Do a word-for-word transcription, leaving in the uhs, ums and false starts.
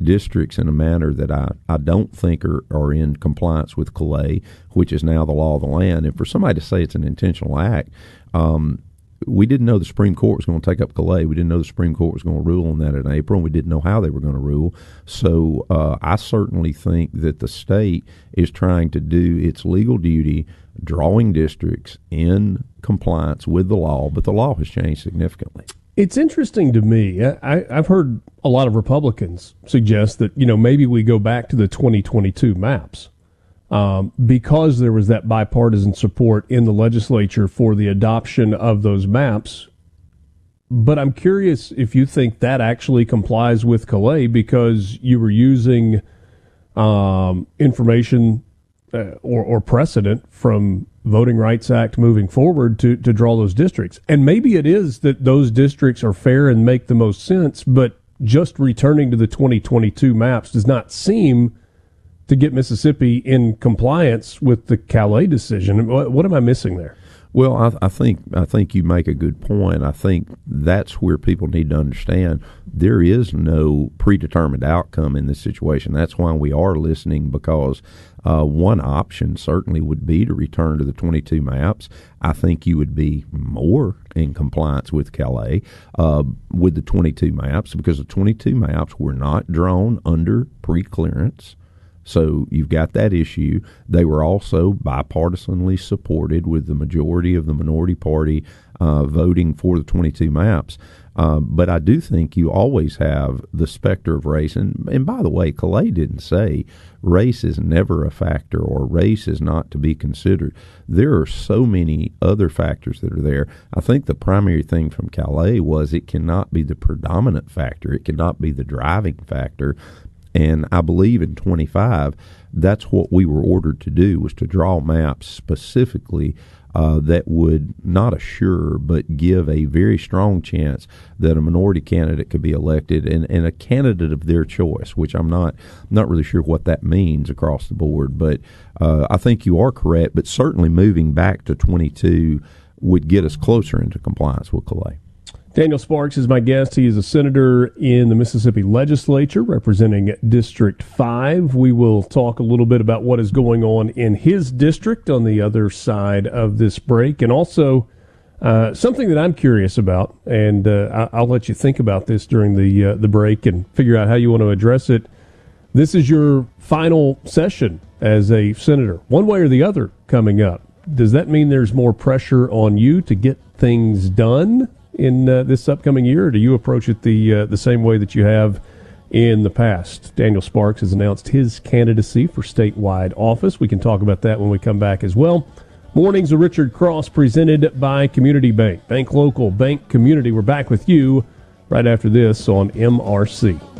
districts in a manner that I, I don't think are, are in compliance with Calais, which is now the law of the land. And for somebody to say it's an intentional act, um, we didn't know the Supreme Court was going to take up Calais. We didn't know the Supreme Court was going to rule on that in April, and we didn't know how they were going to rule. So uh, I certainly think that the state is trying to do its legal duty, drawing districts in compliance with the law, but the law has changed significantly. It's interesting to me. I, I've heard a lot of Republicans suggest that, you know, maybe we go back to the twenty twenty-two maps. Um, because there was that bipartisan support in the legislature for the adoption of those maps. But I'm curious if you think that actually complies with Calais, because you were using um, information uh, or, or precedent from Voting Rights Act moving forward to, to draw those districts. And maybe it is that those districts are fair and make the most sense, but just returning to the twenty twenty-two maps does not seem to get Mississippi in compliance with the Calais decision. What, what am I missing there? Well, I, I think I think you make a good point. I think that's where people need to understand there is no predetermined outcome in this situation. That's why we are listening, because uh, one option certainly would be to return to the twenty-two maps. I think you would be more in compliance with Calais uh, with the twenty-two maps, because the twenty-two maps were not drawn under pre-clearance. So you've got that issue. They were also bipartisanly supported, with the majority of the minority party uh, voting for the twenty-two maps. Uh, but I do think you always have the specter of race. And, and by the way, Calais didn't say race is never a factor or race is not to be considered. There are so many other factors that are there. I think the primary thing from Calais was it cannot be the predominant factor. It cannot be the driving factor. And I believe in twenty-five, that's what we were ordered to do, was to draw maps specifically uh, that would not assure but give a very strong chance that a minority candidate could be elected, and, and a candidate of their choice, which I'm not not really sure what that means across the board. But uh, I think you are correct, but certainly moving back to twenty-two would get us closer into compliance with Calais. Daniel Sparks is my guest. He is a senator in the Mississippi legislature representing District five. We will talk a little bit about what is going on in his district on the other side of this break, and also uh, something that I'm curious about, and uh, I'll let you think about this during the uh, the break and figure out how you want to address it. This is your final session as a senator, one way or the other, coming up. Does that mean there's more pressure on you to get things done in uh, this upcoming year, or do you approach it the uh, the same way that you have in the past? Daniel Sparks has announced his candidacy for statewide office. We can talk about that when we come back as well. Mornings of Richard Cross, presented by Community Bank. Bank local, bank community. We're back with you right after this on M R C.